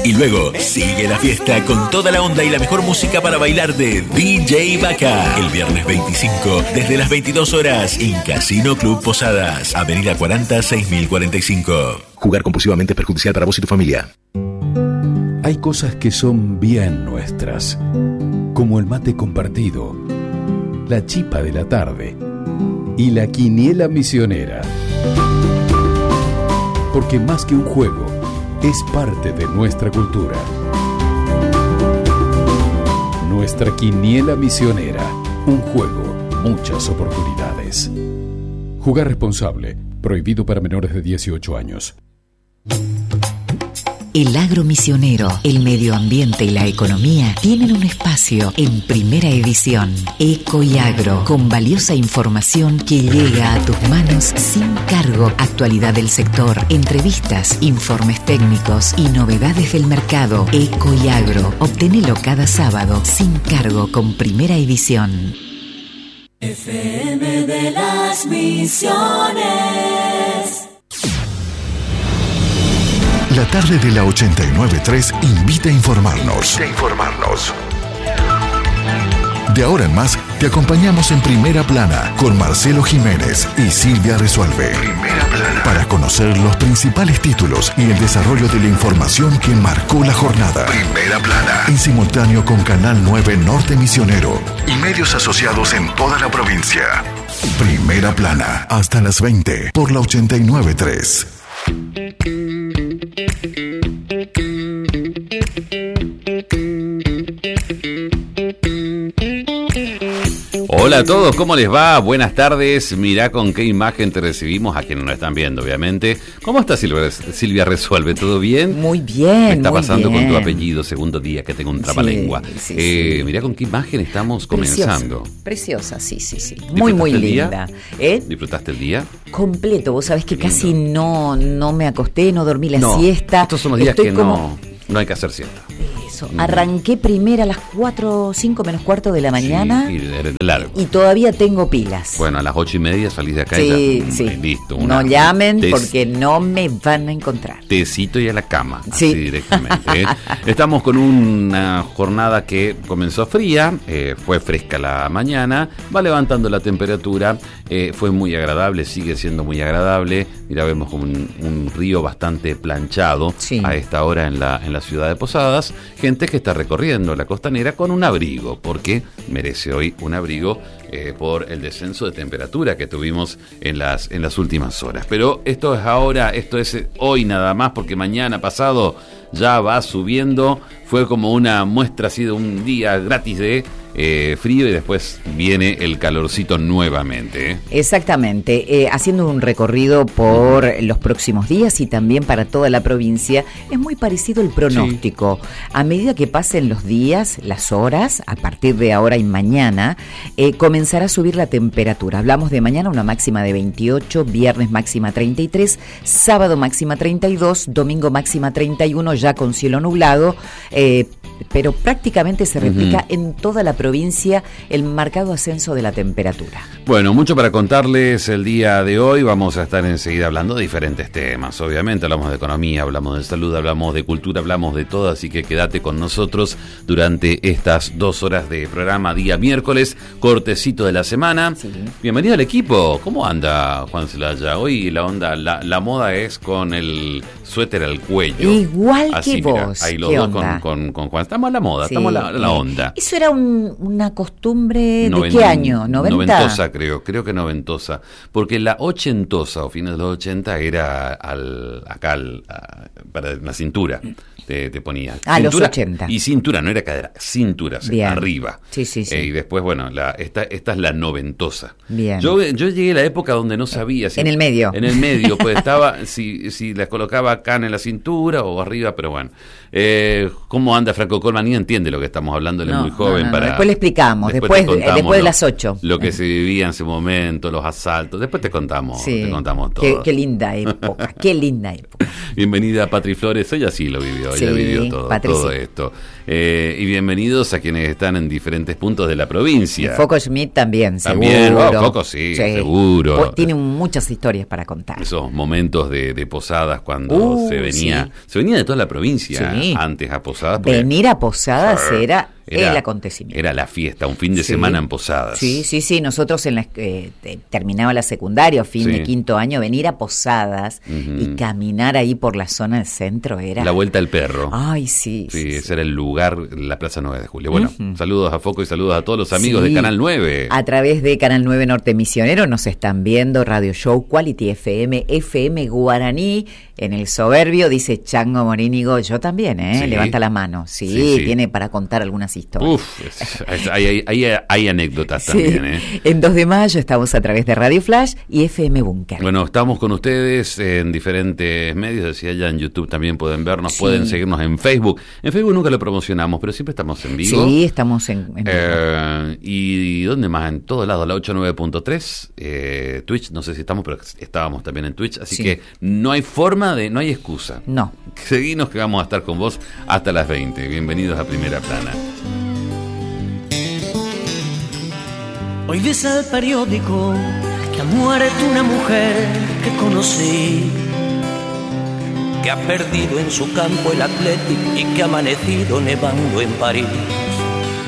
Y luego sigue la fiesta con toda la onda y la mejor música para bailar de DJ Vaca. El viernes 25, desde las 22 horas, en Casino Club Posadas, Avenida 40, 6045. Jugar compulsivamente es perjudicial para vos y tu familia. Hay cosas que son bien nuestras, como el mate compartido, la chipa de la tarde y la quiniela misionera. Porque más que un juego, es parte de nuestra cultura. Nuestra quiniela misionera, un juego, muchas oportunidades. Jugar responsable, prohibido para menores de 18 años. El agro misionero, el medio ambiente y la economía tienen un espacio en Primera Edición. Eco y Agro, con valiosa información que llega a tus manos sin cargo. Actualidad del sector, entrevistas, informes técnicos y novedades del mercado. Eco y Agro, obtenelo cada sábado sin cargo con Primera Edición. FM de las Misiones. La tarde de la 89.3 invita a informarnos. De ahora en más, te acompañamos en Primera Plana con Marcelo Jiménez y Silvia Resuelve. Primera Plana. Para conocer los principales títulos y el desarrollo de la información que marcó la jornada. Primera Plana. En simultáneo con Canal 9 Norte Misionero y medios asociados en toda la provincia. Primera Plana. Hasta las 20 por la 89.3. Hola a todos, ¿cómo les va? Buenas tardes. Mirá con qué imagen te recibimos, a quienes nos están viendo, obviamente. ¿Cómo está Silvia Resuelve? ¿Todo bien? Muy bien. Me está muy pasando bien. con tu apellido, segundo día que tengo un trabalengua. Sí. Mirá con qué imagen estamos comenzando. Preciosa, sí. Muy, muy linda. ¿Disfrutaste el día? Completo, vos sabés que casi no me acosté, no dormí la siesta. Estos son los días que no hay que hacer siesta. Arranqué primero a las 4, 5 menos cuarto de la mañana. Sí, y largo. Y todavía tengo pilas. Bueno, a las 8:30 salís de acá y ya, listo. No llamen porque no me van a encontrar. Tecito y a la cama, así directamente. Estamos con una jornada que comenzó fría, fue fresca la mañana, va levantando la temperatura, fue muy agradable, sigue siendo muy agradable. Mira, vemos como un río bastante planchado a esta hora en la ciudad de Posadas. Gente que está recorriendo la costanera con un abrigo, porque merece hoy un abrigo por el descenso de temperatura que tuvimos en las últimas horas. Pero esto es ahora, esto es hoy nada más, porque mañana pasado ya va subiendo. Fue como una muestra, ha sido un día gratis de frío y después viene el calorcito nuevamente. Exactamente, haciendo un recorrido por los próximos días y también para toda la provincia, es muy parecido el pronóstico. A medida que pasen los días, las horas, a partir de ahora y mañana, comenzará a subir la temperatura. Hablamos de mañana una máxima de 28, viernes máxima 33, sábado máxima 32, domingo máxima 31, ya con cielo nublado, pero prácticamente se replica en toda la provincia el marcado ascenso de la temperatura. Bueno, mucho para contarles el día de hoy. Vamos a estar enseguida hablando de diferentes temas. Obviamente hablamos de economía, hablamos de salud, hablamos de cultura, hablamos de todo, así que quédate con nosotros durante estas 2 horas de programa, día miércoles, cortecito de la semana. Bienvenido al equipo. ¿Cómo anda Juan Celaya? Hoy la onda, la moda es con el suéter al cuello. Igual así, que mira, vos. ahí los dos con Juan. Estamos a la moda, estamos a la onda. Eso era una costumbre ¿de qué año? ¿90? Noventosa, creo que noventosa. Porque la ochentosa o fines de los 80 era para la cintura. Te ponía. Cintura, los 80. Y cintura, no era cadera, cintura, arriba. Sí. Y después, bueno, esta es la noventosa. Bien. Yo llegué a la época donde no sabía si... En el medio. En el medio, pues estaba, si la colocaba acá en la cintura o arriba, pero bueno. ¿Cómo anda Franco Colman? Ni entiende lo que estamos hablando, él es muy joven. No. Después le explicamos, después de las 8. Lo que se vivía en ese momento, los asaltos, después te contamos todo. Qué linda época, qué linda época. Bienvenida Patri Flores, ella sí lo vivió, ella vivió todo esto. Y bienvenidos a quienes están en diferentes puntos de la provincia. Foco Schmidt David también, También, seguro. Coco sí, seguro. Tiene muchas historias para contar. Esos momentos de Posadas cuando se venía de toda la provincia antes a Posadas. Venir a Posadas era el acontecimiento. Era la fiesta, un fin de semana en Posadas. Sí. Nosotros terminaba la secundaria, fin de quinto año, venir a Posadas y caminar ahí por la zona del centro era... La Vuelta al Perro. Ay, sí. Ese era el lugar, la Plaza 9 de Julio. Bueno, saludos a Foco y saludos a todos los amigos de Canal 9. A través de Canal 9 Norte Misionero nos están viendo Radio Show, Quality FM, FM Guaraní. En el soberbio dice Chango Morínigo, yo también, levanta la mano. Sí, tiene para contar algunas historias. Hay anécdotas también. En 2 de mayo estamos a través de Radio Flash y FM Búnker. Bueno, estamos con ustedes en diferentes medios, decía ya en YouTube también pueden vernos, pueden seguirnos en Facebook. En Facebook nunca lo promocionamos, pero siempre estamos en vivo. Sí, estamos en ¿y dónde más? En todo lado, la 89.3, Twitch, no sé si estamos, pero estábamos también en Twitch, así que no hay forma no hay excusa. No. Seguinos que vamos a estar con vos hasta las 20. Bienvenidos a Primera Plana. Hoy dice el periódico que ha muerto una mujer que conocí, que ha perdido en su campo el Athletic y que ha amanecido nevando en París.